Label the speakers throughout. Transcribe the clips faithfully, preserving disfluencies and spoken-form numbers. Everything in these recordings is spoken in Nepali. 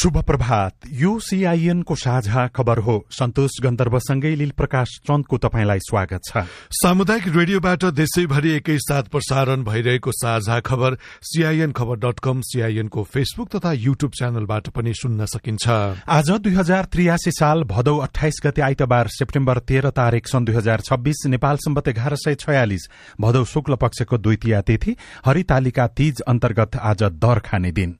Speaker 1: शुभ प्रभात। यो सीआईएन को साझा खबर हो। सन्तोष गन्धर्वसँगै लील प्रकाश चन्दको तपाईंलाई स्वागत छ।
Speaker 2: सामुदायिक रेडियोबाट देशैभरि एकैसाथ प्रसारण भइरहेको साझा खबर सीआईएन खबर डट कम, सीआईएन को फेसबुक तथा युट्युब च्यानलबाट पनि सुन्न सकिन्छ।
Speaker 1: आज दुई हजार त्रियासी साल भदौ अठाइस गते आइतबार सेप्टेम्बर तेह्र तारिक सन् दुई हजार छब्बीस, नेपाल सम्बत एघार सय छयालिस भदौ शुक्ल पक्षको द्वितीया तिथि, हरितालिका तीज अन्तर्गत आज दर खाने दिन।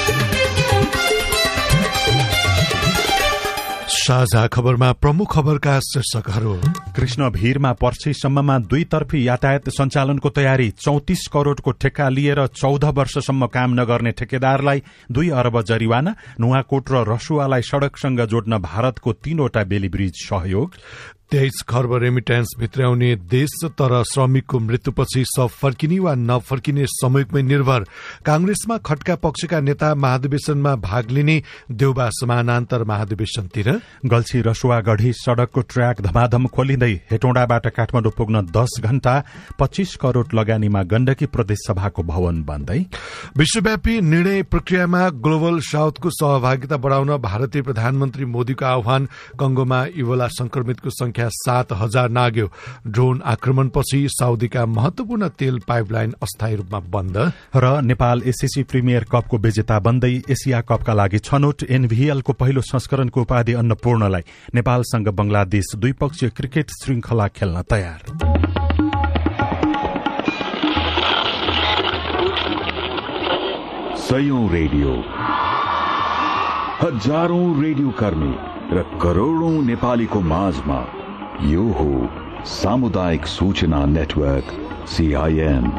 Speaker 2: साझा खबरमा प्रमुख खबरका शीर्षकहरू।
Speaker 1: कृष्ण भीरमा पर्सीसम्ममा दुईतर्फी यातायात सञ्चालनको तयारी। चौतिस करोड़को ठेक्का लिएर चौध वर्षसम्म काम नगर्ने ठेकेदारलाई दुई अरब जरिवाना। नुवाकोट र रसुवालाई सड़कसँग जोड्न भारतको तीनवटा बेली ब्रिज सहयोग।
Speaker 2: तेइस खर्ब रेमिट्यान्स भित्राउने देश तर श्रमिकको मृत्युपछि सब फर्किने वा नफर्किने समयमै निर्भर। कांग्रेसमा खट्का पक्षका नेता महाधिवेशनमा भाग लिने, देउबा समानान्तर महाधिवेशनतिर।
Speaker 1: गल्छी रसुवागढ़ी सड़कको ट्र्याक धमाधम खोलिँदै हेटौडाबाट काठमाडौँ पुग्न दस घण्टा। पच्चीस करोड़ लगानीमा गण्डकी प्रदेश सभाको भवन बन्दै।
Speaker 2: विश्वव्यापी निर्णय प्रक्रियामा ग्लोबल साउथको सहभागिता बढ़ाउन भारतीय प्रधानमन्त्री मोदीको आह्वान। कंगोमा इबोला संक्रमितको संख्या सात हजार नाग्यो। ड्रोन आक्रमणपछि साउदीका महत्वपूर्ण तेल पाइपलाइन अस्थायी रूपमा बन्द।
Speaker 1: र नेपाल एसएससी प्रिमियर कपको विजेता बन्दै एसिया कपका लागि छनौट। एनभीएलको पहिलो संस्करणको उपाधि अन्नपूर्णलाई। नेपालसँग बंगलादेश द्विपक्षीय क्रिकेट श्रृंखला खेल्न तयार।
Speaker 3: सयौं रेडियो, हजारौं रेडियो कर्मी र करोड़ौं नेपालीको माझमा यो हो सामुदायिक सूचना नेटवर्क सीआईएन।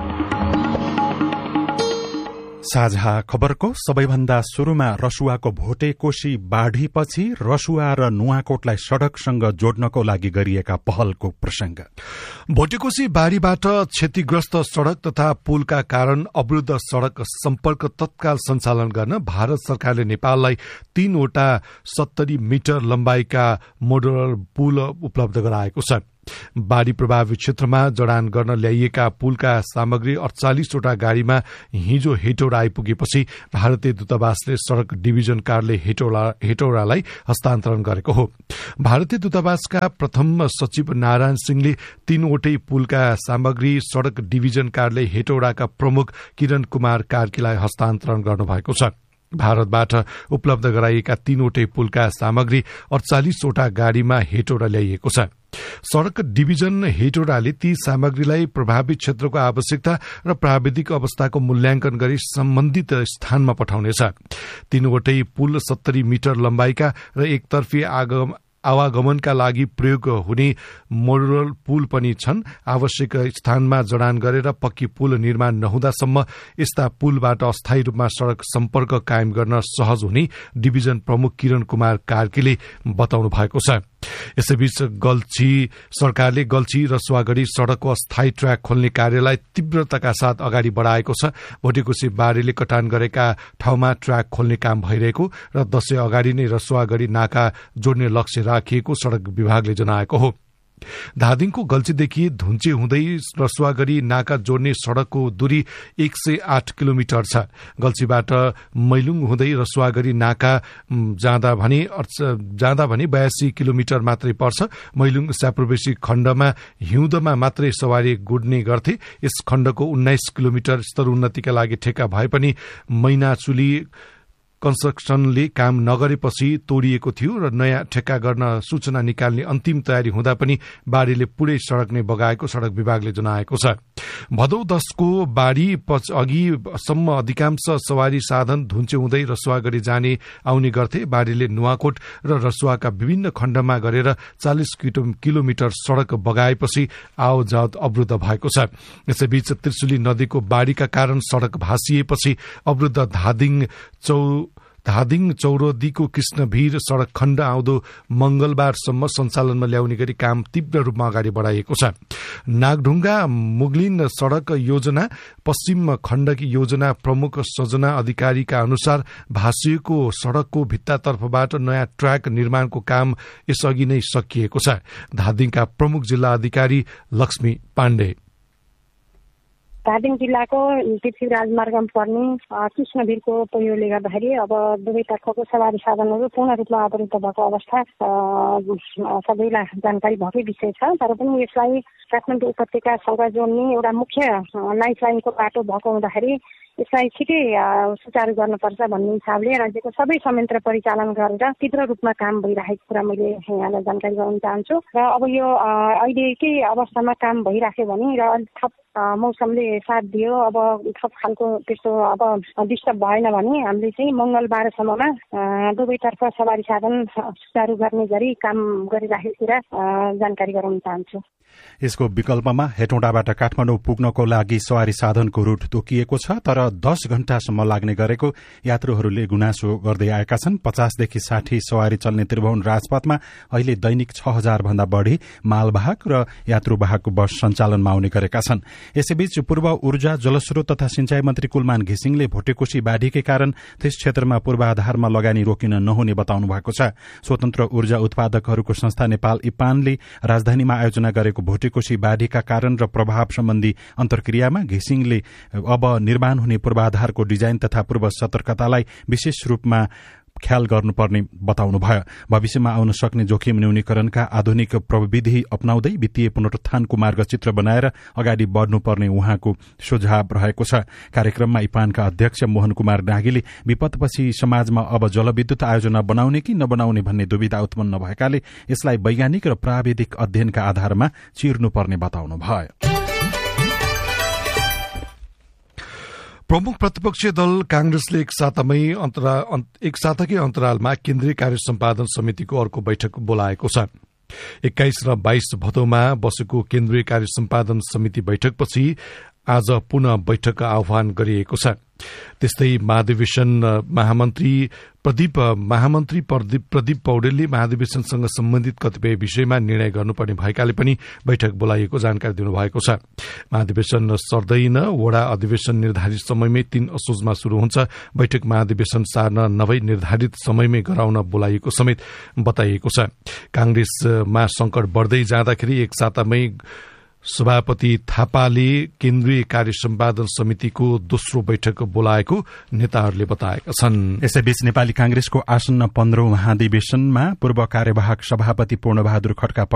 Speaker 1: साझा खबरको सबैभन्दा शुरूमा रसुवाको भोटे कोशी बाढ़ीपछि रसुवा र नुवाकोटलाई सड़कसँग जोड्नको लागि गरिएका पहलको प्रसंग।
Speaker 2: भोटेकोशी बाढ़ीबाट क्षतिग्रस्त सड़क तथा पुलका कारण अवरुद्ध सड़क सम्पर्क तत्काल सञ्चालन गर्न भारत सरकारले नेपाललाई तीनवटा सत्तरी मिटर लम्बाइका मोडुलर पुल उपलब्ध गराएको छ। बाढ़ी प्रभावित क्षेत्रमा जडान गर्न ल्याइएका पुलका सामग्री अड़चालिसवटा गाड़ीमा हिजो हेटौडा आइपुगेपछि भारतीय दूतावासले सड़क डिभिजन कार्यालय हेटौडालाई हस्तान्तरण गरेको हो। भारतीय दूतावासका प्रथम सचिव नारायण सिंहले तीनवटै पुलका सामग्री सड़क डिभिजन कार्यालय हेटौडाका प्रमुख किरण कुमार कार्कीलाई हस्तान्तरण गर्नुभएको छ। भारतबाट उपलब्ध गराइएका तीनवटै पुलका सामग्री अड़चालिसवटा गाड़ीमा हेटौडा ल्याइएको छ। सड़क डिभिजन हेटौडाले ती सामग्रीलाई प्रभावित क्षेत्रको आवश्यकता र प्राविधिक अवस्थाको मूल्याङ्कन गरी सम्बन्धित स्थानमा पठाउनेछ। तीनवटै पुल सत्तरी मिटर लम्बाइका र एकतर्फी आगम आवागमनका लागि प्रयोग हुने मोडुलर पुल पनि छन्। आवश्यक स्थानमा जडान गरेर पक्की पुल निर्माण नहुँदासम्म यस्ता पुलबाट अस्थायी रूपमा सड़क सम्पर्क कायम गर्न सहज हुने डिभिजन प्रमुख किरण कुमार कार्कीले बताउनु भएको छ। यसैबीच गल्छी सरकारले गल्छी रसुवागढ़ी सड़कको अस्थायी ट्र्याक खोल्ने कार्यलाई तीव्रताका साथ अगाडि बढ़ाएको छ। भोटेकोशी बाढ़ीले कटान गरेका ठाउँमा ट्र्याक खोल्ने काम भइरहेको र दशै अगाडि नै रसुवागढ़ी नाका जोड्ने लक्ष्य राखिएको सड़क विभागले जनाएको हो। धादिङको गल्छीदेखि धुन्चे हुँदै रसुवागढ़ी नाका जोड्ने सड़कको दूरी एक सय आठ किलोमिटर छ। गल्छीबाट मैलुङ हुँदै रसुवागढ़ी नाका जाँदा भने जाँदा भने बयासी किलोमिटर मात्रै पर्छ। मैलुङ स्याप्रवेशी खण्डमा हिउँदमा मात्रै सवारी गुड्ने गर्थे। यस खण्डको उन्नाइस किलोमिटर स्तरोन्नतिका लागि ठेक्का भए पनि मैनाचुली कन्स्ट्रक्सनले काम नगरेपछि तोडिएको थियो र नयाँ ठेक्का गर्न सूचना निकाल्ने अन्तिम तयारी हुँदा पनि बाढ़ीले पुरै सड़क नै बगाएको सड़क विभागले जनाएको छ। भदौ दशको बाढ़ी अघिसम्म अधिकांश सवारी साधन धुन्चे हुँदै रसुवागढ़ी जाने आउने गर्थे। बाढ़ीले नुवाकोट र रसुवाका विभिन्न खण्डमा गरेर चालिस किलोमिटर सड़क बगाएपछि आवजावत अवरुद्ध भएको छ। यसैबीच त्रिशुली नदीको बाढ़ीका कारण सड़क भासिएपछि अवरुद्ध धादिङ चौ धादिङ चौरदीको कृष्णभीर सड़क खण्ड आउँदो मंगलबारसम्म सञ्चालनमा ल्याउने गरी काम तीव्र रूपमा अगाडि बढ़ाइएको छ। नागढुङ्गा मुगलिन सड़क योजना पश्चिम खण्डकी योजना प्रमुख सजना अधिकारीका अनुसार भासिएको सड़कको भित्तातर्फबाट नयाँ ट्र्याक निर्माणको काम यसअघि नै सकिएको छ। धादिङका प्रमुख जिल्ला अधिकारी लक्ष्मी पाण्डे।
Speaker 4: धादिङ जिल्लाको पृथ्वी राजमार्गमा पर्ने कृष्णवीरको पहिरोले गर्दाखेरि अब दुवैतर्फको सवारी साधनहरू पूर्ण रूपमा अवरुद्ध भएको अवस्था सबैलाई जानकारी भएकै विषय छ। तर पनि यसलाई काठमाडौँ उपत्यकासँग जोड्ने एउटा मुख्य लाइफ लाइनको बाटो भएको हुँदाखेरि यसलाई छिटै सुचारू गर्नुपर्छ भन्ने हिसाबले राज्यको सबै संयन्त्र परिचालन गरेर तीव्र रूपमा काम भइरहेको कुरा मैले यहाँलाई जानकारी गराउन चाहन्छु। र अब यो अहिलेकै अवस्थामा काम भइराख्यो भने र थप मौसमले साथ दियो, अब थप खालको त्यस्तो अब डिस्टर्ब भएन भने हामीले चाहिँ मङ्गलबारसम्ममा दुवैतर्फ सवारी साधन सुचारू गर्ने गरी काम गरिराखेको कुरा जानकारी गराउन चाहन्छु।
Speaker 1: यसको विकल्पमा हेटौँडाबाट काठमाडौँ पुग्नको लागि सवारी साधनको रूट तोकिएको छ, तर दस घण्टासम्म लाग्ने गरेको यात्रुहरूले गुनासो गर्दै आएका छन्। पचासदेखि साठी सवारी चल्ने त्रिभुवन राजपथमा अहिले दैनिक छ हजार भन्दा बढ़ी मालवाहक र यात्रुवाहक बस सञ्चालनमा आउने गरेका छन्। यसैबीच पूर्व ऊर्जा जलस्रोत तथा सिंचाई मन्त्री कुलमान घिसिङले भोटेकोशी बाढ़ीकै कारण त्यस क्षेत्रमा पूर्वाधारमा लगानी रोकिन नहुने बताउनु भएको छ। स्वतन्त्र ऊर्जा उत्पादकहरूको संस्था नेपाल इपानले राजधानीमा आयोजना गरेको भोटेकोशी बाढ़ीका कारण र प्रभाव सम्बन्धी अन्तर्क्रियामा घिसिङले अब निर्माण हुने पूर्वाधारको डिजाइन तथा पूर्व सतर्कतालाई विशेष रूपमा ख्याल गर्नुपर्ने बताउनुभयो। भविष्यमा आउन सक्ने जोखिम न्यूनीकरणका आधुनिक प्रविधि अपनाउँदै वित्तीय पुनरुत्थानको मार्गचित्र बनाएर अगाडि बढ़नुपर्ने उहाँको सुझाव रहेको छ। कार्यक्रममा इपानका अध्यक्ष मोहन कुमार नागीले विपदपछि समाजमा अब जलविद्युत आयोजना बनाउने कि नबनाउने भन्ने दुविधा उत्पन्न भएकाले यसलाई वैज्ञानिक र प्राविधिक अध्ययनका आधारमा चिर्नुपर्ने बताउनुभयो।
Speaker 2: प्रमुख प्रतिपक्षीय दल कांग्रेसले एक सातामै एक साताकै अन्तरालमा केन्द्रीय कार्य सम्पादन समितिको अर्को बैठक बोलाएको छ। एक्काइस र बाइस भदौमा बसेको केन्द्रीय कार्य सम्पादन समिति बैठकपछि आज पुनः बैठक आह्वान गरिएको छ। त्यस्तै महाधिवेशन महामन्त्री प्रदीप महामन्त्री प्रदीप पौडेलले महाधिवेशनसँग सम्बन्धित कतिपय विषयमा निर्णय गर्नुपर्ने भएकाले पनि बैठक बोलाइएको जानकारी दिनुभएको छ। महाधिवेशन सर्दैन, वडा अधिवेशन निर्धारित समयमै तीन असोजमा शुरू हुन्छ। बैठक महाधिवेशन सार्न नभई निर्धारित समयमै गराउन बोलाइएको समेत बताइएको छ। कांग्रेसमा संकट बढ़दै जाँदाखेरि एक सातामै सभापति थापाले केन्द्रीय कार्य सम्पादन समितिको दोस्रो बैठक बोलाएको नेताहरूले बताएका छन्।
Speaker 1: यसैबीच नेपाली कांग्रेसको आसन्न पन्ध्रौं महाधिवेशनमा पूर्व कार्यवाहक सभापति पूर्णबहादुर खड्का